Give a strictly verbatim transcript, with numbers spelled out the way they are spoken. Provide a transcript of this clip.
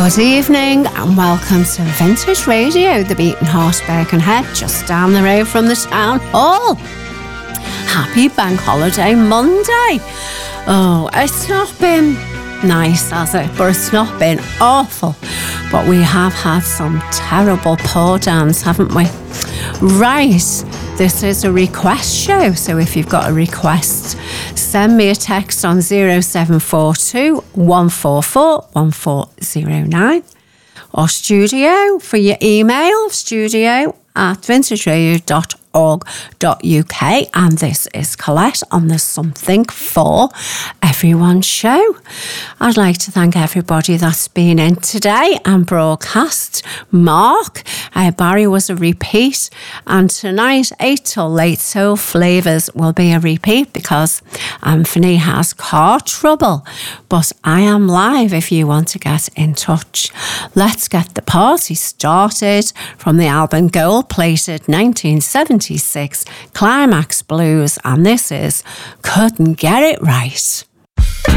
Good evening and welcome to Vintage Radio, the Beaten Horse Birkenhead, just down the road from the town hall. Happy Bank Holiday Monday. Oh, it's not been nice, has it? But it's not been awful. But we have had some terrible pour downs, haven't we? Right, this is a request show, so if you've got a request, send me a text on zero seven four two, one four four, one four zero nine or studio for your email, studio at vintage radio dot org dot U K. And this is Colette on the Something for Everyone show. I'd like to thank everybody that's been in today and broadcast. Mark, uh, Barry was a repeat, and tonight eight till late Soul Flavours will be a repeat because Anthony has car trouble, but I am live if you want to get in touch. Let's get the party started from the album Gold Plated nineteen seventy-six Climax Blues, and this is Couldn't Get It Right.